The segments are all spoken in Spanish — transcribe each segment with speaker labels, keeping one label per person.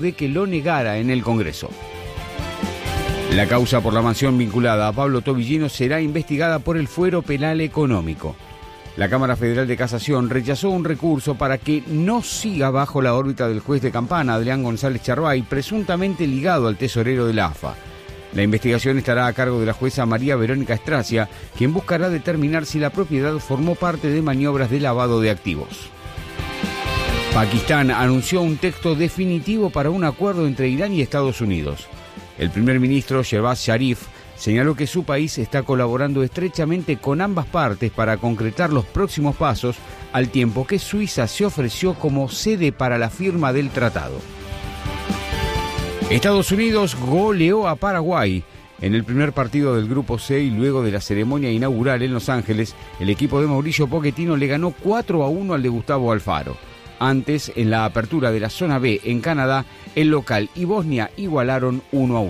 Speaker 1: de que lo negara en el Congreso. La causa por la mansión vinculada a Pablo Tobillino será investigada por el fuero penal económico. La Cámara Federal de Casación rechazó un recurso para que no siga bajo la órbita del juez de Campana, Adrián González Charbay, presuntamente ligado al tesorero de la AFA. La investigación estará a cargo de la jueza María Verónica Estracia, quien buscará determinar si la propiedad formó parte de maniobras de lavado de activos. Pakistán anunció un texto definitivo para un acuerdo entre Irán y Estados Unidos. El primer ministro Shehbaz Sharif señaló que su país está colaborando estrechamente con ambas partes para concretar los próximos pasos, al tiempo que Suiza se ofreció como sede para la firma del tratado. Estados Unidos goleó a Paraguay en el primer partido del Grupo C y luego de la ceremonia inaugural en Los Ángeles, el equipo de Mauricio Pochettino le ganó 4-1 al de Gustavo Alfaro. Antes, en la apertura de la zona B en Canadá, el local y Bosnia igualaron 1-1.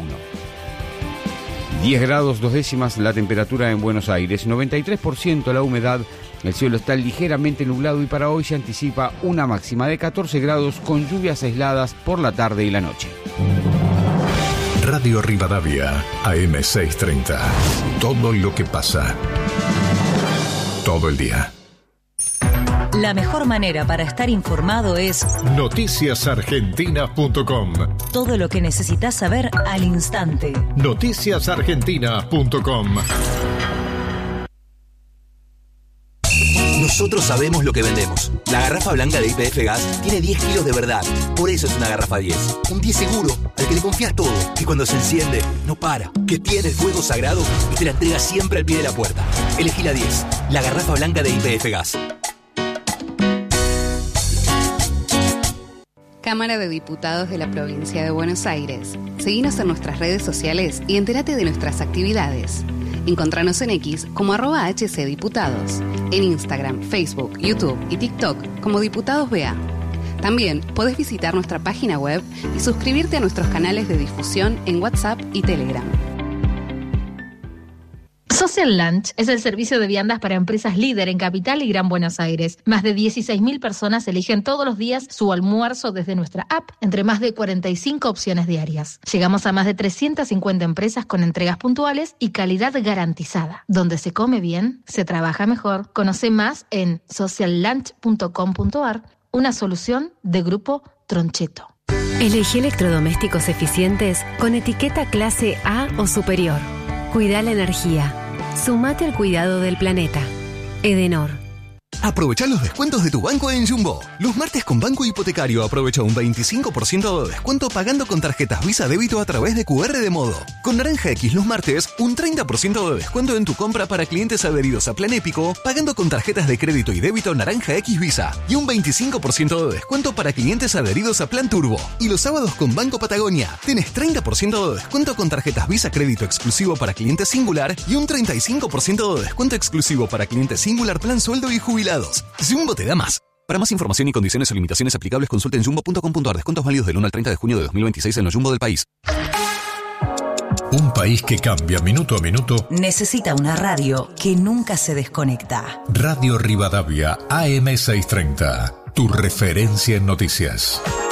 Speaker 1: 10 grados 2 décimas la temperatura en Buenos Aires, 93% la humedad, el cielo está ligeramente nublado y para hoy se anticipa una máxima de 14 grados con lluvias aisladas por la tarde y la noche.
Speaker 2: Radio Rivadavia, AM630. Todo lo que pasa. Todo el día.
Speaker 3: La mejor manera para estar informado es
Speaker 2: noticiasargentinas.com.
Speaker 3: Todo lo que necesitas saber al instante.
Speaker 2: Noticiasargentinas.com.
Speaker 4: Nosotros sabemos lo que vendemos. La garrafa blanca de YPF Gas tiene 10 kilos de verdad. Por eso es una garrafa 10. Un 10 seguro, al que le confías todo. Que cuando se enciende, no para. Que tiene el fuego sagrado y te la entrega siempre al pie de la puerta. Elegí la 10. La garrafa blanca de YPF Gas.
Speaker 5: Cámara de Diputados de la Provincia de Buenos Aires. Seguinos en nuestras redes sociales y entérate de nuestras actividades. Encontranos en X como @HCDiputados, en Instagram, Facebook, YouTube y TikTok como Diputados BA. También podés visitar nuestra página web y suscribirte a nuestros canales de difusión en WhatsApp y Telegram.
Speaker 6: Social Lunch es el servicio de viandas para empresas líder en Capital y Gran Buenos Aires. Más de 16.000 personas eligen todos los días su almuerzo desde nuestra app, entre más de 45 opciones diarias. Llegamos a más de 350 empresas con entregas puntuales y calidad garantizada. Donde se come bien, se trabaja mejor. Conoce más en sociallunch.com.ar, una solución de Grupo Troncheto.
Speaker 7: Elegí electrodomésticos eficientes con etiqueta clase A o superior. Cuida la energía. Sumate al cuidado del planeta. Edenor.
Speaker 8: Aprovecha los descuentos de tu banco en Jumbo. Los martes con Banco Hipotecario aprovecha un 25% de descuento pagando con tarjetas Visa Débito a través de QR de Modo. Con Naranja X los martes, un 30% de descuento en tu compra para clientes adheridos a Plan Épico pagando con tarjetas de crédito y débito Naranja X Visa. Y un 25% de descuento para clientes adheridos a Plan Turbo. Y los sábados con Banco Patagonia, tenés 30% de descuento con tarjetas Visa Crédito exclusivo para clientes Singular y un 35% de descuento exclusivo para clientes Singular Plan Sueldo y Jubilado. Jumbo te da más. Para más información y condiciones o limitaciones aplicables, consulte en jumbo.com.ar. Descuentos válidos del 1 al 30 de junio de 2026 en los Jumbo del país.
Speaker 2: Un país que cambia minuto a minuto
Speaker 3: necesita una radio que nunca se desconecta.
Speaker 2: Radio Rivadavia, AM630. Tu referencia en noticias.